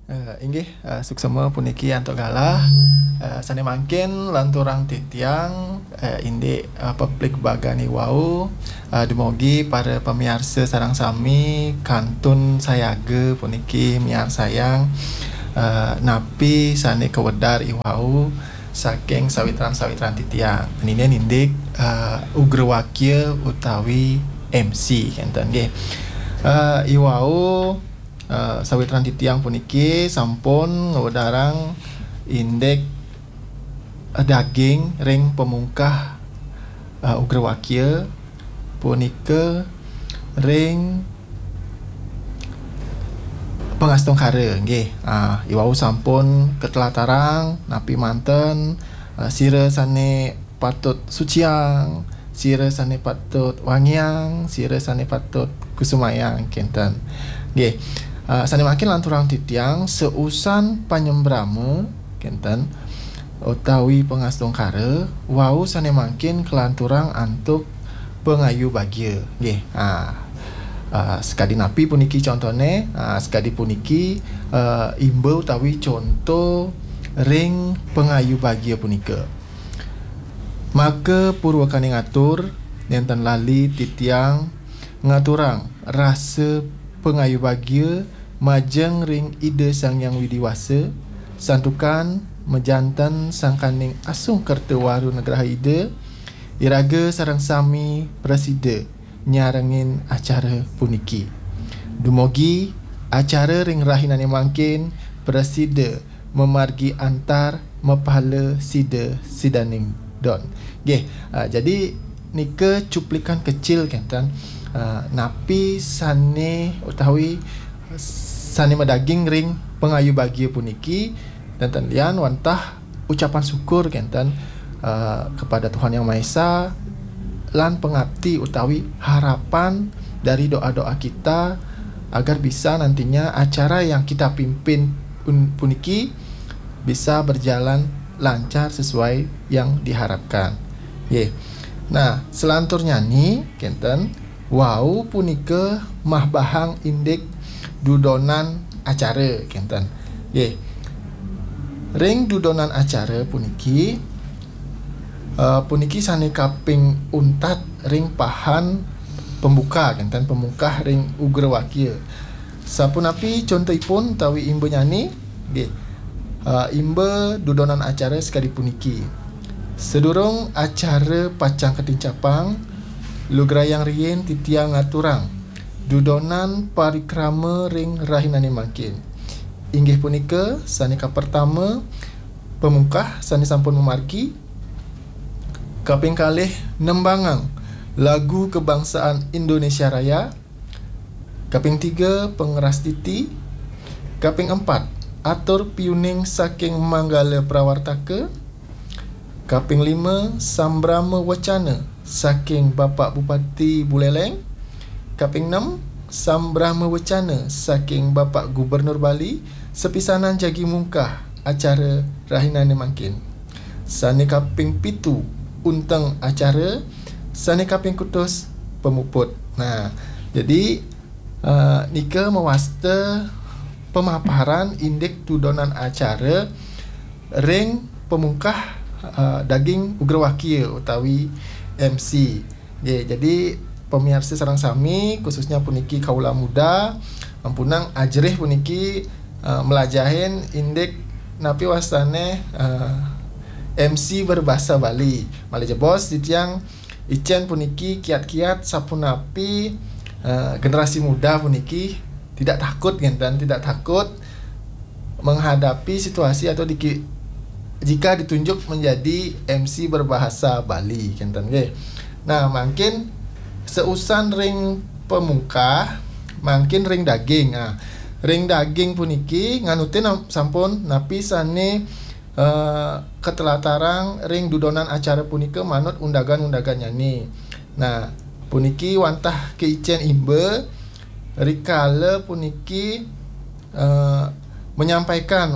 Suksema puniki antuk galah sane mangkin lanturang titiang indik publik bagani wau dumogi para pemiarsa sarang sami kantun sayaga puniki miar sayang napi sane kewedar iwau saking sawitran-sawitran titiang ninen indik ugrawakya utawi MC kenten nggih. Iwau sawitran titiang puniki sampun ngewedarang indek daging ring pemungkah ugrawakya punika ring pengastung kara nggih. Iwau sampun ketelatarang napi manten sira sane patut suciang, sira sane patut wangiang, sira sane patut kusumayang kenten nggih. Sane makin lanturang titiang seusan panyembrama kenten utawi pengastung kara wau sane makin kelanturang antuk pengayu bagya nggih. Sekadi napi puniki contone sekadi puniki imba utawi contoh ring pengayu bagya punika. Maka purwakane ngatur nenten lali titiang ngaturang rasa pengayu bagya majeng ring ide sang yang widiwasa santukan mejantan sangkaning asung kerta waru negara ide iraga sarang sami presida nyarengin acara puniki. Dumogi acara ring rahinane mangkin presida memargi antar mepahala sida sidaning don. Nggih, jadi nika cuplikan kecil kenten napi sane utawi sane medaging ring pengayu bagya puniki dan tenlian wantah ucapan syukur kenten kepada Tuhan Yang Maha Esa lan pengabdi utawi harapan dari doa-doa kita agar bisa nantinya acara yang kita pimpin puniki bisa berjalan lancar sesuai yang diharapkan. Ye. Nah, selanturnya ni kenten wau punika mah bahang indik dudonan acara kenten. Ye. Ring dudonan acara puniki puniki sane kaping untat ring pahan pembuka kenten pemungkah ring ugrawakya. Sapunapi contohipun tawi imba nyanyi nggih. Imba dudonan acara sekali puniki. Sedurung acara pacang ketincapang lugrayang rien titiang ngaturang dudonan parikrama ring rahinane mangkin. Inggih punika sanika pertama pemungkah sane sampun memargi kaping kalih nembangang lagu kebangsaan Indonesia Raya, kaping 3 pengeras titi, kaping 4 atur piuning saking Manggala Prawartaka, kaping 5 sambrama wacana saking Bapak Bupati Buleleng, kaping 6 sambrama wacana saking Bapak Gubernur Bali sepisanan jagi mungkah acara rahinane mangkin. Sane kaping 7 unteng acara, sane kaping kutus pemuput. Nah, jadi nika mewasta pemaparan indek dudonan acara ring pemungkah daging ugrawakya utawi MC. Jadi pemirsa sareng sami khususnya puniki kaula muda ampunang ajrih puniki melajahin indek napi wasane MC berbahasa Bali. Malih bos titiang icen puniki kiat-kiat sapunapi generasi muda puniki tidak takut dan tidak takut menghadapi situasi atau jika ditunjuk menjadi MC berbahasa Bali kenten nggih. Nah, mungkin seusan ring pemungkah mungkin ring daging. Ring daging puniki nganutin sampun napi sane ketelatarang ring dudonan acara punika manut undagan-undagan nyanyi. Nah, puniki wantah keicen imba rikala puniki menyampaikan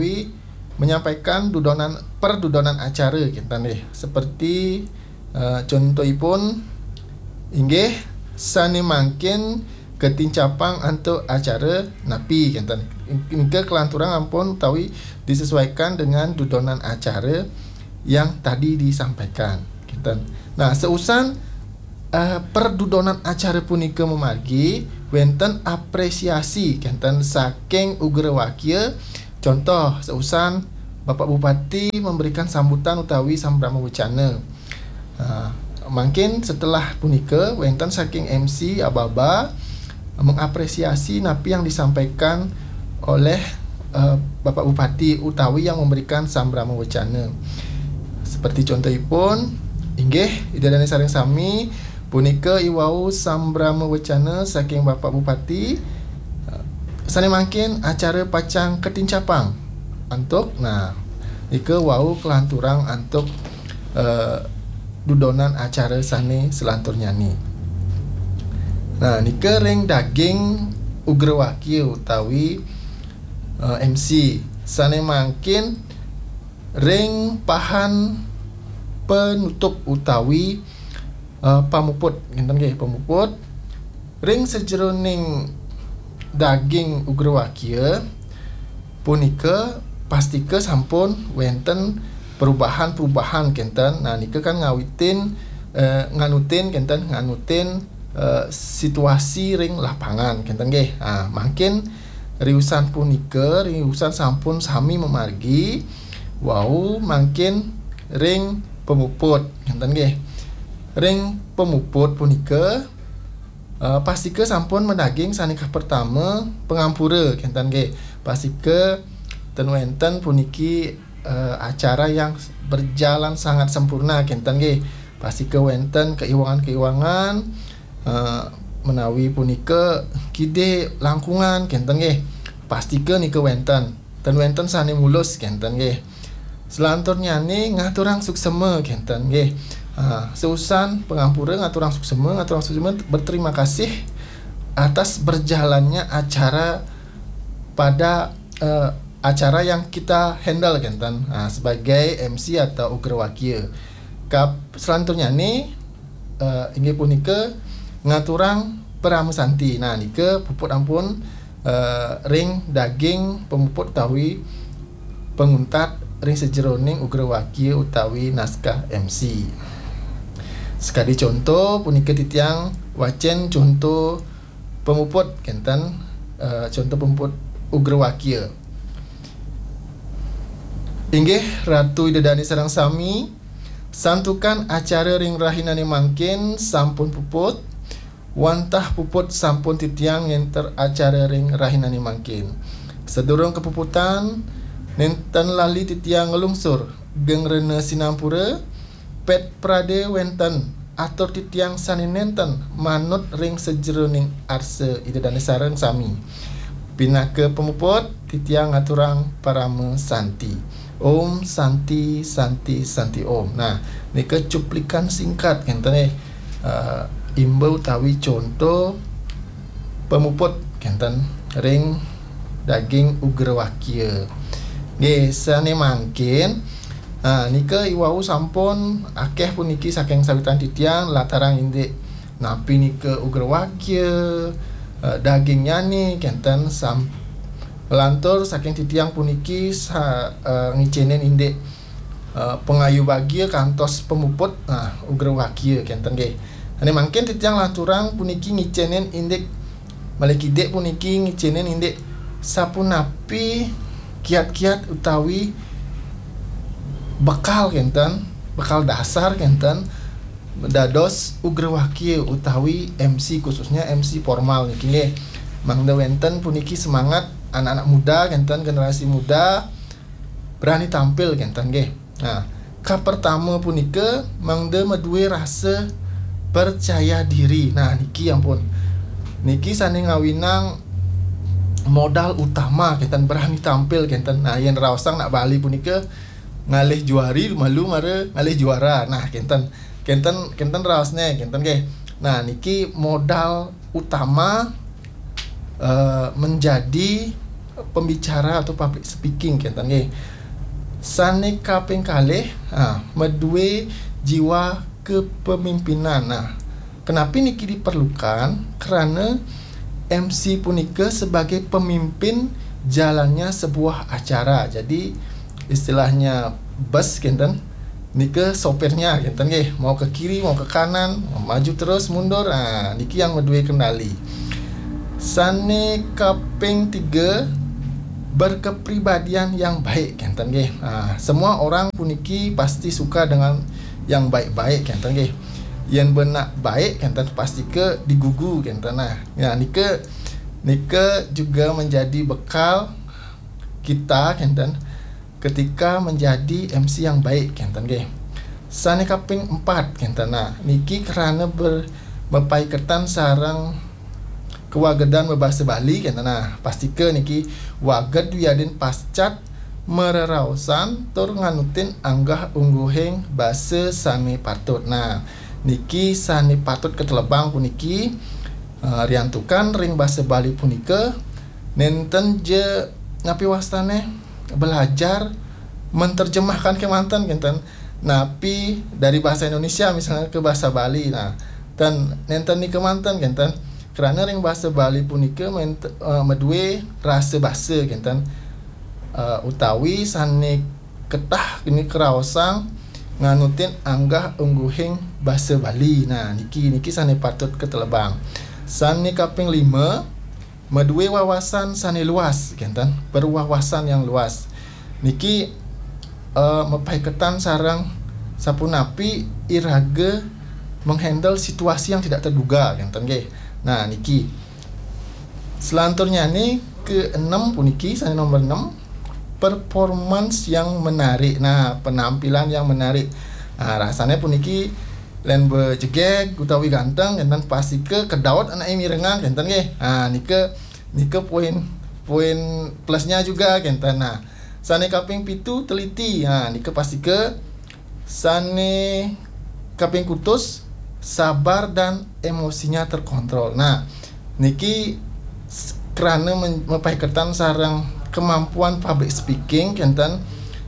dudonan acara kita nih. Seperti contohipun inggih sane mangkin ketincapang untuk acara napi kenten. Nika kelanturan ampun utawi disesuaikan dengan dudonan acara yang tadi disampaikan kenten. Nah, seusan perdudonan acara punika memargi wenten apresiasi kenten saking Ugrawakya. Contoh seusan Bapak Bupati memberikan sambutan utawi sambrama wacana. Mungkin setelah punika wenten saking MC Ababa mengapresiasi napi yang disampaikan oleh Bapak Bupati utawi yang memberikan sambrama wacana. Seperti contohipun inggih idadane sareng sami punika iwau sambrama wacana saking Bapak Bupati sane mangkin acara pacang ketincapang antuk. Nah, ika wau kelanturang antuk dudonan acara sane selanturnya ni. Nah, nika ring daging Ugrawakya utawi MC sane mangkin ring pahan penutup utawi pamuput ngenten nggih, pamuput ring sejeroning daging Ugrawakya punika pastike sampun wenten perubahan-perubahan kenten. Nah, nika kan nganutin situasi ring lapangan kenten nggih. Mungkin riusan punika riusan sampun sami memargi wau mungkin ring pemuput kenten nggih. Ring pemuput punika pastike sampun mendaging sanikah pertama pengampura kenten nggih. Pastike ten wenten puniki acara yang berjalan sangat sempurna kenten nggih. Pastike wenten keiwangan-keiwangan menawi punika kide langkungan kenten nggih. Pastike nika wenten ten wenten sane mulus kenten nggih. Selanturnya ni ngaturang suksema kenten nggih. Seusan pengampura ngaturang suksema berterima kasih atas berjalannya acara pada acara yang kita handle kenten sebagai MC atau Ugrawakya. Selanturnya ni inggih punika ngaturang peramusanti. Nah, nika puput ampun ring daging pemuput utawi penguntat ring sejeroning Ugrawakya utawi naskah MC. Sekali contoh punika titiang wacen contoh pemuput kenten contoh pemuput Ugrawakya. Inggih Ratu Idadani sareng sami santukan acara ring rahinane mangkin sampun puput wantah puput sampun titiang ngenter acara ring rahinane mangkin. Sedurung kepuputan nenten lali titiang ngelungsur gengrene sinampura pet prade wenten atur titiang sani nenten manut ring sejeroning arse idadane sareng sami. Pinake pemuput titiang ngaturang parame santi. Om santi santi santi om. Nah, nika cuplikan singkat kenten imbau utawi contoh pemuput kenten ring daging Ugrawakya. Nggih, sane mangkin nika iwau sampun akeh puniki saking sawitan titiang latarang indik napi nika Ugrawakya daging nyani kenten lantur saking titiang puniki ngicenen indik pengayu bagia kantos pemuput Ugrawakya kenten nggih. Ane mangken titiang laturang puniki ngicenen indik malekidek puniki ngicenen indik sapunapi kiat-kiat utawi bekal kenten, bekal dasar kenten dados Ugrawakya utawi MC khususnya MC formal niki nggih. Mangda wenten puniki semangat anak-anak muda kenten generasi muda berani tampil kenten nggih. Nah, ka pertama punika mangda maduwe rasa percaya diri. Nah, niki ampun. Niki sane ngawinang modal utama kenten berani tampil kenten. Nah, yen raosang nak bali punika ngalih juari malu mare ngalih juara. Nah, kenten raosne kenten nggih. Nah, niki modal utama menjadi pembicara atau public speaking kenten nggih. Sane kaping kalih maduwe jiwa kepemimpinan. Nah, kenapa niki diperlukan? Karena MC punika sebagai pemimpin jalannya sebuah acara. Jadi istilahnya bus kinten nike sopirnya kinten nggih, mau ke kiri mau ke kanan, mau maju terus mundur. Niki yang menduwe kendali. Sane kaping 3 berkepribadian yang baik kinten nggih. Semua orang puniki pasti suka dengan yang baik-baik kinten nggih. Yang benak baik kinten pasti ke digugu kinten. Nike juga menjadi bekal kita kinten ketika menjadi MC yang baik kinten nggih. Sane kaping 4 kinten. Niki kerana berpaiketan sareng kewagedan berbahasa Bali kinten. Pasti ke niki waged wiyadin pascat mererausan tur nganutin anggah ungguhing basa sane patut. Niki sane patut ketelebang puniki riantukan ring basa Bali punika nenten je ngapi wastane belajar menterjemahkan kemanten kinten napi dari bahasa Indonesia misalnya ke bahasa Bali. Dan nenten ni kemanten kinten kerana ring bahasa Bali punika medue rasa bahasa kinten utawi sane ketah kini keraosang nganutin anggah ungguhing bahasa Bali. Niki sane patut ketelebang. Sane kaping 5 medue wawasan sane luas kinten, berwawasan yang luas. Niki mepaiketan sarang sapunapi iraga menghandle situasi yang tidak terduga kinten nggih. Niki selanturnya ni ke-6 puniki sane nomor 6 performance yang menarik. Penampilan yang menarik. Rasanya puniki lain bejegek utawi ganteng kinten pasti ke kedaot anak mirengan kinten nggih. Nike poin plusnya juga kinten. Sane kaping 7 teliti. Nike pasti ke sane kaping kutus sabar dan emosinya terkontrol. Niki kerana mepaiketan sarang kemampuan public speaking kinten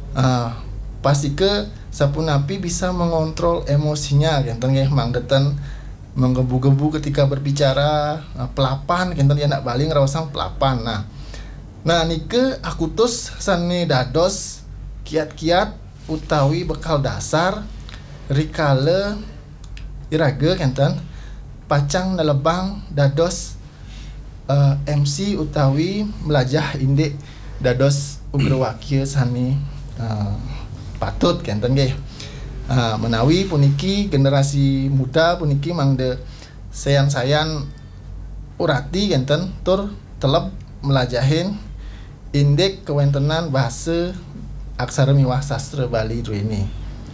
pasti ke sapunapi bisa mengontrol emosinya kinten nggih, mangdeten menggebu-gebu ketika berbicara, pelapan kinten ya nak baling raosang pelapan. Nike akutus sane dados kiat-kiat utawi bekal dasar rikala iraga kinten pacang nelebang dados MC utawi melajah indik dados ugrawakia sane patut kinten nggih. Menawi puniki generasi muda puniki mangde sayan-sayan urati kinten tur teleb melajahin indik kewentenan bahasa aksara miwah sastra Bali ini.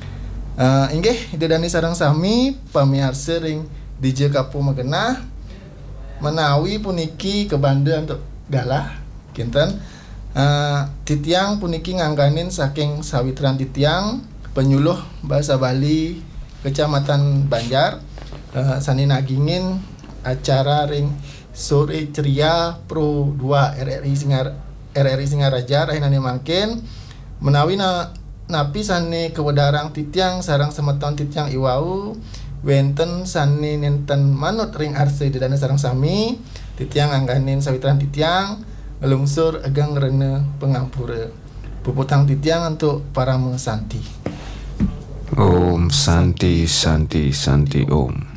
Inggih dedani sareng sami pamiarsa ring DJ Kapu Megenah menawi puniki kebanda untuk galah kinten titiang puniki ngangganin saking sawitran titiang penyuluh bahasa Bali Kecamatan Banjar sani nagingin acara ring sore ceria Pro 2 RRI Singaraja rahinane mangkin menawi napi sane kewedarang titiang sarang semeton titiang iwau wenten sane nenten manut ring arse dedana sarang sami titiang angganin sawitran titiang ngelungsur agang rene pengampura puputang titiang untuk para mesanti. Om Santi Santi Santi Om.